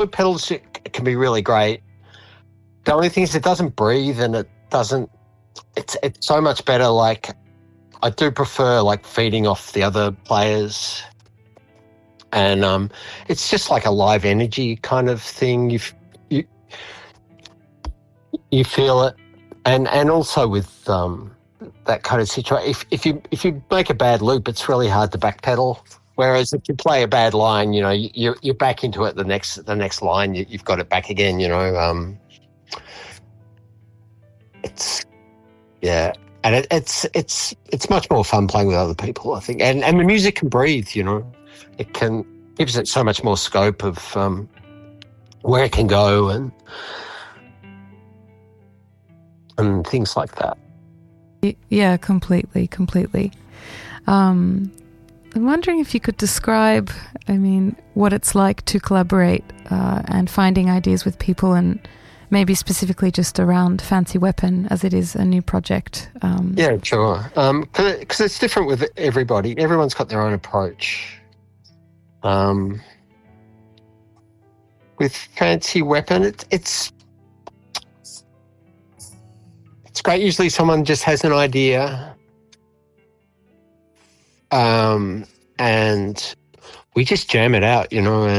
loop pedals can be really great. The only thing is it doesn't breathe, and it doesn't. It's so much better. Like, I do prefer like feeding off the other players, and it's just like a live energy kind of thing. You feel it, and also with that kind of situation. If you make a bad loop, it's really hard to backpedal. Whereas if you play a bad line, you know, you're back into it. The next line, you've got it back again. You know, it's and it's much more fun playing with other people, I think. And the music can breathe. You know, gives it so much more scope of where it can go and things like that. Yeah, completely. I'm wondering if you could describe, what it's like to collaborate and finding ideas with people, and maybe specifically just around Fancy Weapon, as it is a new project. Yeah, sure. Because it's different with everybody. Everyone's got their own approach. With Fancy Weapon, it's great. Usually someone just has an idea, and we just jam it out, you know,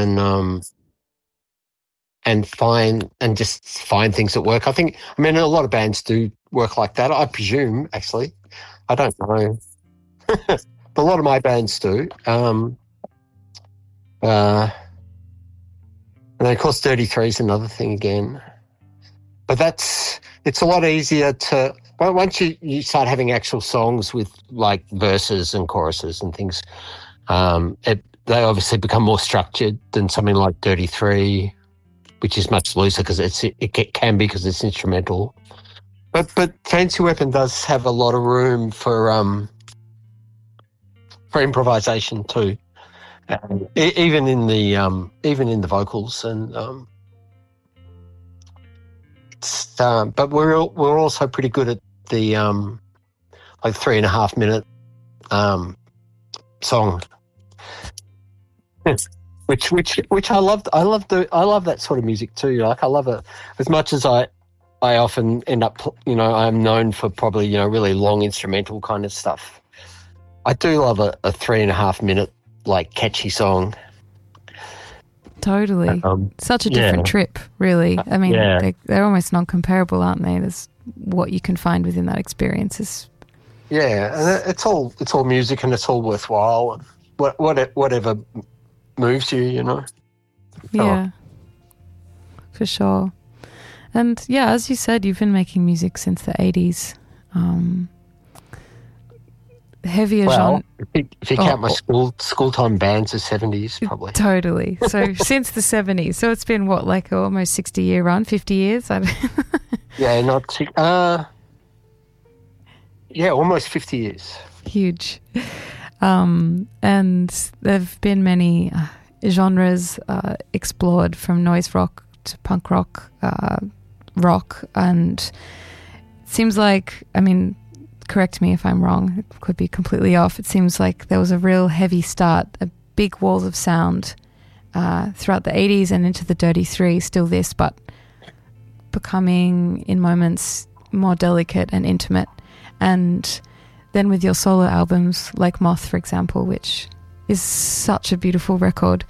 and find things that work. A lot of bands do work like that, I presume, actually. I don't know. But a lot of my bands do. And then, of course, 33 is another thing again. But it's a lot easier to, once you start having actual songs with like verses and choruses and things, they obviously become more structured than something like 33, which is much looser because it can be because it's instrumental. But Fancy Weapon does have a lot of room for improvisation too, even in the vocals and. But we're also pretty good at the like 3.5 minute song, which I love. I love that sort of music too. Like, I love it as much as I often end up. You know, I'm known for probably, you know, really long instrumental kind of stuff. I do love a 3.5 minute like catchy song. Totally. Such a different trip, really. They're almost non-comparable, aren't they? There's what you can find within that experience. And it's all music, and it's all worthwhile. Whatever moves you, you know. Yeah, for sure. And yeah, as you said, you've been making music since the 80s. Heavier genre. If you count my school time bands as 70s, probably. Totally. So since the 70s. So it's been what, like almost 60-year run, 50 years? Almost 50 years. Huge. And there have been many genres explored, from noise rock to punk rock, rock, and it seems like, correct me if I'm wrong, it could be completely off. It seems like there was a real heavy start, a big walls of sound throughout the 80s and into the Dirty Three, still this, but becoming in moments more delicate and intimate. And then with your solo albums, like Moth, for example, which is such a beautiful record,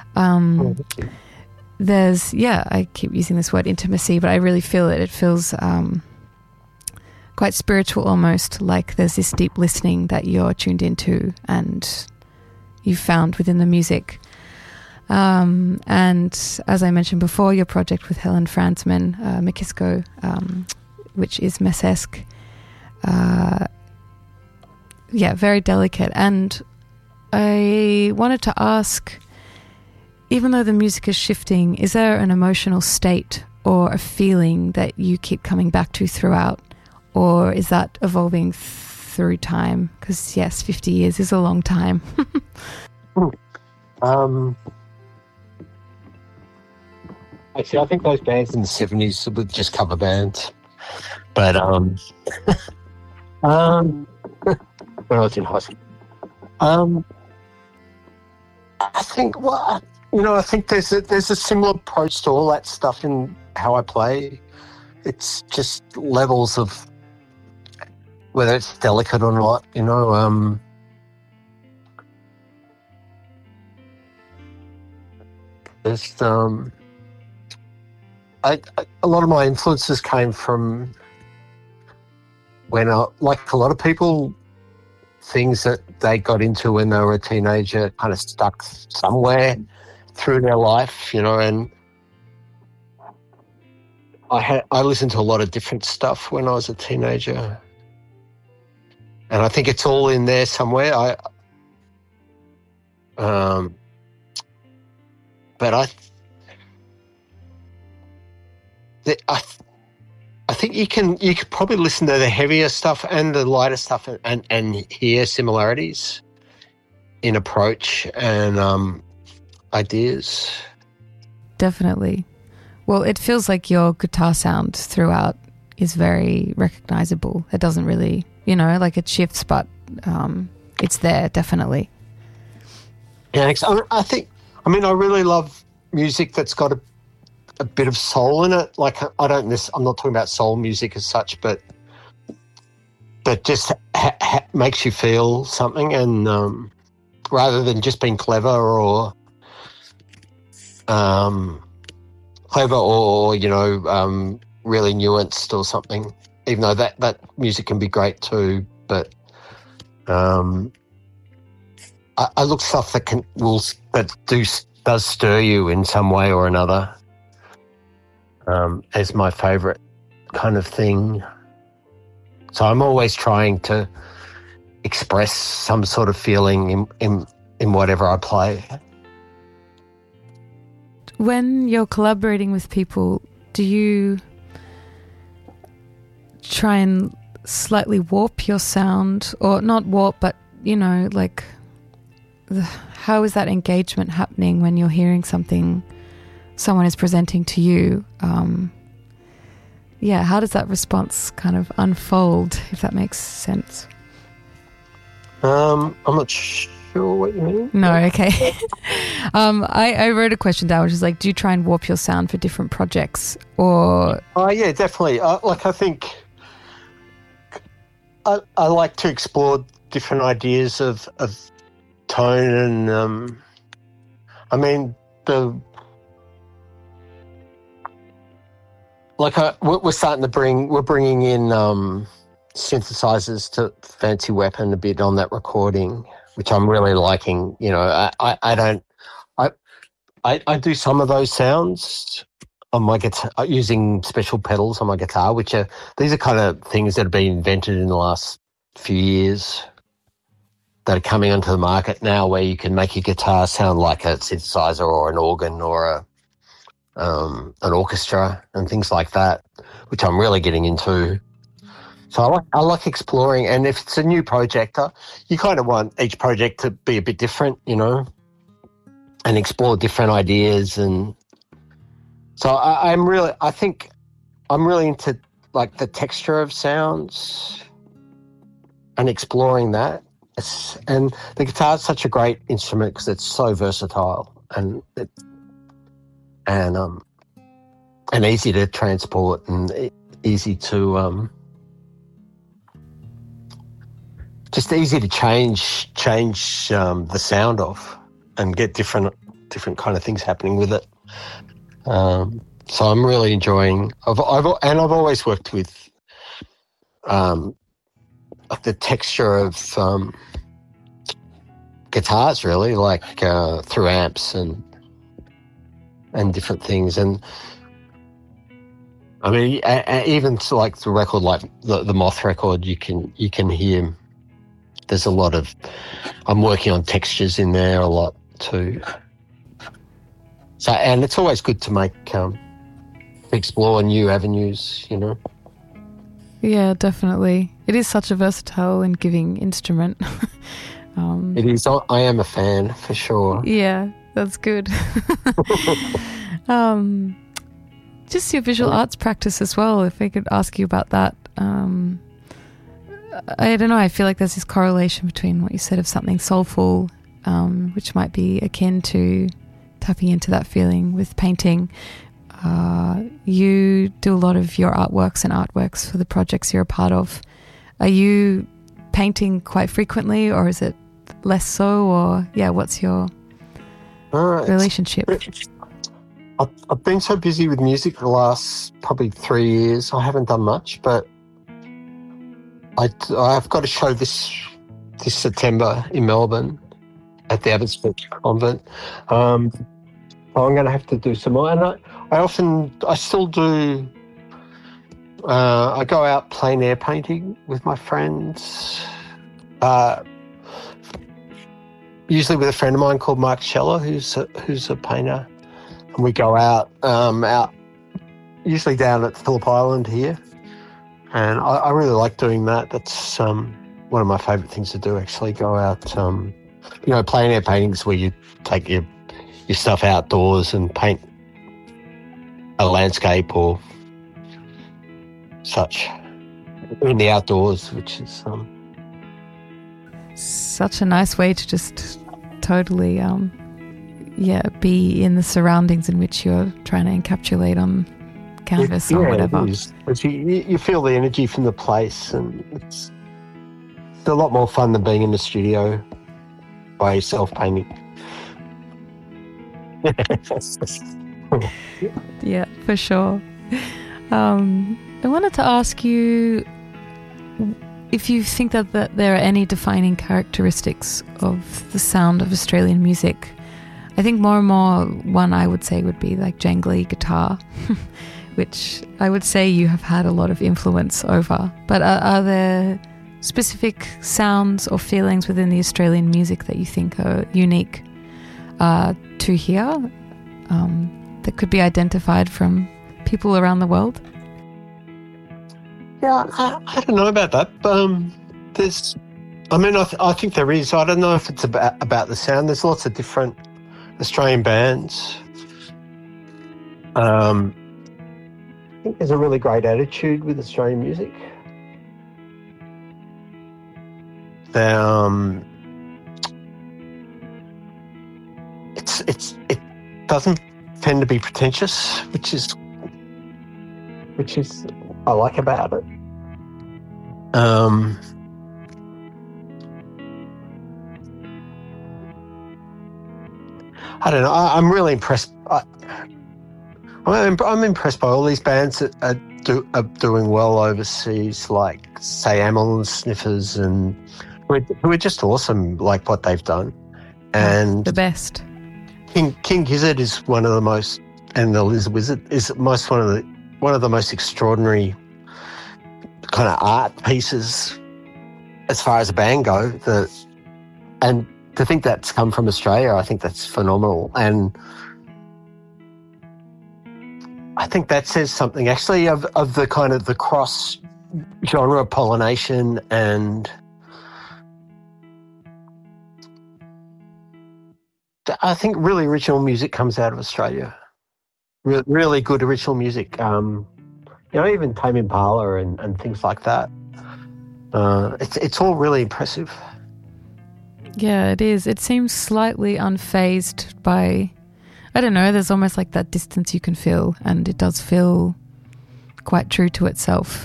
there's, I keep using this word intimacy, but I really feel it. It feels quite spiritual almost, like there's this deep listening that you're tuned into and you've found within the music. And as I mentioned before, your project with Helen Franzman, Mekisco, which is Mesesque, very delicate. And I wanted to ask, even though the music is shifting, is there an emotional state or a feeling that you keep coming back to throughout? Or is that evolving through time? Because, yes, 50 years is a long time. Actually, I think those bands in the 70s were just cover bands. But when I was in high school, I think, I think there's a similar approach to all that stuff in how I play. It's just levels of whether it's delicate or not. There's a lot of my influences came from when like a lot of people, things that they got into when they were a teenager kind of stuck somewhere through their life, and I listened to a lot of different stuff when I was a teenager, and I think it's all in there somewhere. But I think you could probably listen to the heavier stuff and the lighter stuff and hear similarities in approach and ideas. Definitely. Well, it feels like your guitar sound throughout is very recognizable. It doesn't really, like it shifts, but it's there, definitely. Yeah, I really love music that's got a bit of soul in it. Like I'm not talking about soul music as such, but just makes you feel something, and rather than just being clever or really nuanced or something. Even though that music can be great too, but I look stuff that does stir you in some way or another. As my favourite kind of thing. So I'm always trying to express some sort of feeling in whatever I play. When you're collaborating with people, do you try and slightly warp your sound, or not warp, but how is that engagement happening when you're hearing something someone is presenting to you? How does that response kind of unfold, if that makes sense? I'm not sure what you mean. No, okay. I wrote a question down, which is like, do you try and warp your sound for different projects, or? Oh yeah, definitely. I think I like to explore different ideas of tone, and we're bringing in synthesizers to Fancy Weapon a bit on that recording, which I'm really liking. I do some of those sounds on my guitar using special pedals on my guitar, these are kind of things that have been invented in the last few years that are coming onto the market now, where you can make your guitar sound like a synthesizer or an organ or an orchestra and things like that, which I'm really getting into. So I like exploring, and if it's a new project, you kind of want each project to be a bit different, and explore different ideas. And so I think I'm really into like the texture of sounds and exploring that. And the guitar is such a great instrument because it's so versatile and easy to transport and easy to just easy to change the sound of and get different kind of things happening with it. So I'm really enjoying. I've always worked with the texture of guitars, really, like through amps and different things. And even to like the record, like the Moth record, you can hear. There's a lot of. I'm working on textures in there a lot too. So, and it's always good to explore new avenues, Yeah, definitely. It is such a versatile and giving instrument. It is. I am a fan for sure. Yeah, that's good. Just your visual arts practice as well, if I could ask you about that. I don't know, I feel like there's this correlation between what you said of something soulful, which might be akin to tapping into that feeling with painting. You do a lot of your artworks for the projects you're a part of. Are you painting quite frequently, or is it less so? Or what's your relationship? I've been so busy with music the last probably 3 years. I haven't done much, but I've got a show this September in Melbourne at the Abbotsford Convent. I'm going to have to do some more. And I still do. I go out plein air painting with my friends. Usually with a friend of mine called Mark Scheller, who's a painter. And we go out usually down at Phillip Island here. And I really like doing that. That's one of my favourite things to do, actually. Go out, plein air paintings where you take your stuff outdoors and paint a landscape or such in the outdoors, which is such a nice way to just totally be in the surroundings in which you're trying to encapsulate on canvas or whatever. You feel the energy from the place, and it's a lot more fun than being in the studio by yourself painting. Yeah, for sure. I wanted to ask you if you think that there are any defining characteristics of the sound of Australian music. I think more and more one I would say would be like jangly guitar, which I would say you have had a lot of influence over. But are there specific sounds or feelings within the Australian music that you think are unique to hear, that could be identified from people around the world? Yeah, I don't know about that. I think there is. I don't know if it's about the sound. There's lots of different Australian bands. I think there's a really great attitude with Australian music. It doesn't tend to be pretentious, which is I like about it. I don't know. I'm really impressed. I'm impressed by all these bands that are doing well overseas, like say Amyl and Sniffers, and who are just awesome, like what they've done. And the best. King Gizzard is one of the most, and the Liz Wizard is one of the most extraordinary kind of art pieces as far as a band go. And to think that's come from Australia, I think that's phenomenal. And I think that says something actually of the kind of the cross genre pollination, and I think really original music comes out of Australia. Really good original music. Even Tame Impala and things like that. It's all really impressive. Yeah, it is. It seems slightly unfazed by, I don't know, there's almost like that distance you can feel, and it does feel quite true to itself.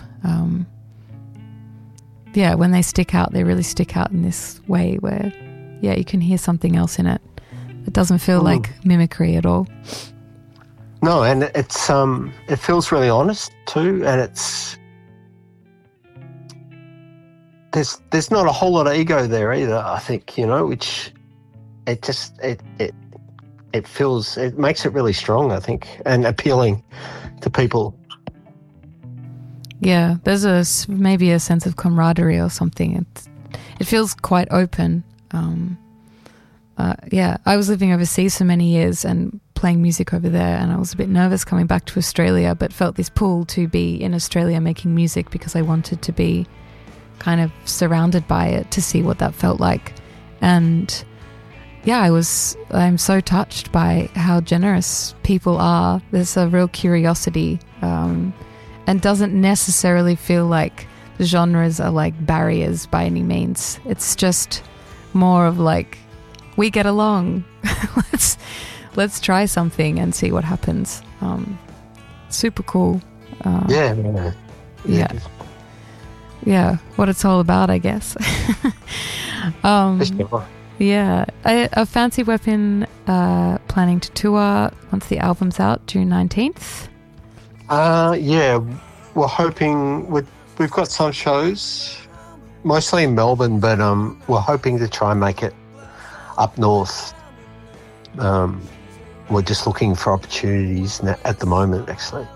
When they stick out, they really stick out in this way where, you can hear something else in it. It doesn't feel like mimicry at all. No, and it's it feels really honest too, and there's not a whole lot of ego there either, I think, which it makes it really strong, I think, and appealing to people. Yeah, there's maybe a sense of camaraderie or something. It feels quite open. I was living overseas for many years and playing music over there, and I was a bit nervous coming back to Australia, but felt this pull to be in Australia making music because I wanted to be kind of surrounded by it to see what that felt like. And I'm so touched by how generous people are. There's a real curiosity, and doesn't necessarily feel like the genres are like barriers by any means. It's just more of like, we get along. let's try something and see what happens. Super cool. Yeah, what it's all about, I guess. Yeah, a Fancy Weapon planning to tour once the album's out, June 19th. Yeah, we're hoping we've got some shows, mostly in Melbourne, but we're hoping to try and make it up north. We're just looking for opportunities at the moment, actually.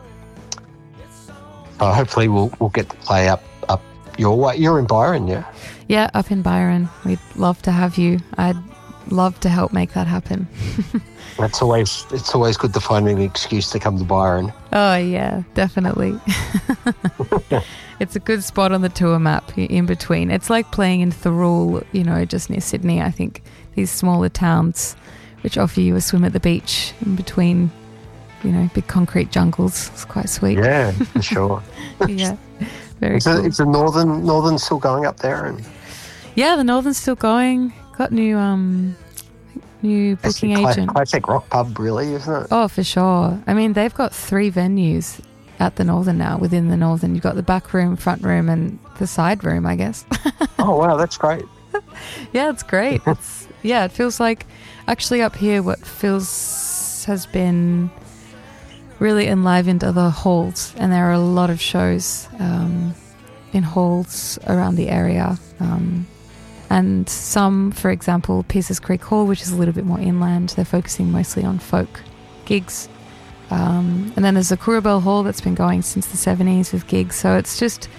Hopefully we'll get to play up your way. You're in Byron, yeah? Yeah, up in Byron. We'd love to have you. I'd love to help make that happen. It's always good to find an excuse to come to Byron. Oh, yeah, definitely. It's a good spot on the tour map in between. It's like playing in Thirroul, just near Sydney, I think. These smaller towns which offer you a swim at the beach in between, big concrete jungles. It's quite sweet. Yeah, for sure. Yeah, very cool. Is the Northern still going up there? Yeah, the Northern's still going. Got new booking agent. Classic rock pub, really, isn't it? Oh, for sure. I mean, they've got 3 venues at the Northern now. Within the Northern, you've got the back room, front room, and the side room, I guess. Oh wow, that's great. Yeah, it's great. It feels like actually up here what has been really enlivened are the halls, and there are a lot of shows in halls around the area. And some, for example, Pieces Creek Hall, which is a little bit more inland, they're focusing mostly on folk gigs. And then there's the Kurrabell Hall that's been going since the 70s with gigs. So it's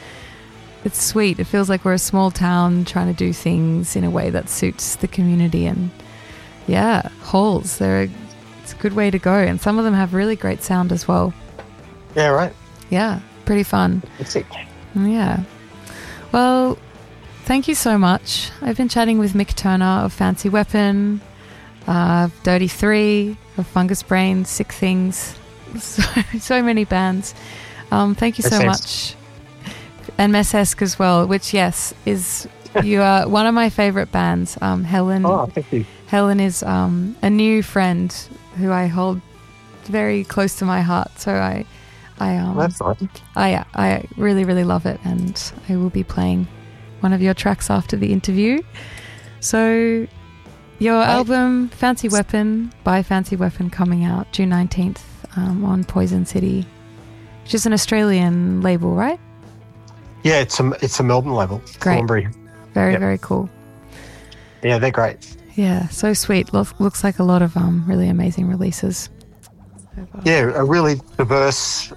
sweet. It feels like we're a small town trying to do things in a way that suits the community. And yeah, halls, it's a good way to go. And some of them have really great sound as well. Yeah, right. Yeah, pretty fun. That's it. Yeah. Well, thank you so much. I've been chatting with Mick Turner of Fancy Weapon, Dirty Three, of Fungus Brain, Sick Things, so many bands. Thank you so much. And Messesk as well, which, yes, you are one of my favourite bands. Helen. Oh, thank you. Helen is a new friend who I hold very close to my heart. So that's nice. I really, really love it, and I will be playing one of your tracks after the interview. So your album Fancy Weapon by Fancy Weapon coming out June 19th on Poison City, which is an Australian label, right? Yeah, it's a Melbourne label. Great. Thornbury. Very, very cool. Yeah, they're great. Yeah, so sweet. Looks like a lot of really amazing releases. Yeah, a really diverse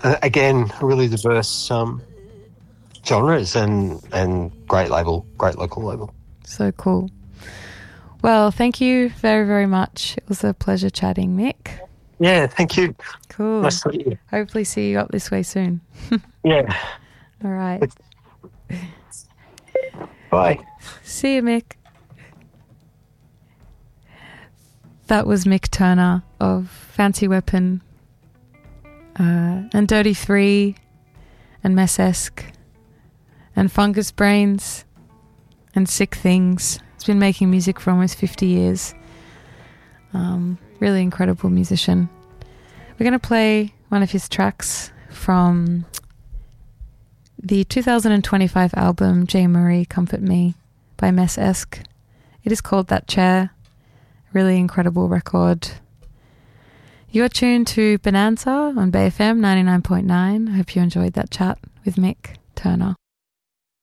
genres and great local label. So cool. Well, thank you very, very much. It was a pleasure chatting, Mick. Yeah, thank you. Cool. Nice to meet you. Hopefully see you up this way soon. Yeah. All right. Bye. See you, Mick. That was Mick Turner of Fancy Weapon and Dirty Three and Messesk and Fungus Brains and Sick Things. He's been making music for almost 50 years. Really incredible musician. We're going to play one of his tracks from the 2025 album J. Marie Comfort Me by Messesk. It is called That Chair. Really incredible record. You're tuned to Bonanza on Bay FM 99.9. I hope you enjoyed that chat with Mick Turner.